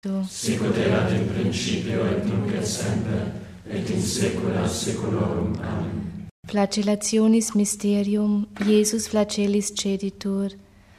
sicut erat in principio et nunc et semper et in saecula saeculorum. Amen. Flagellationis mysterium, Iesus flagellis ceditur,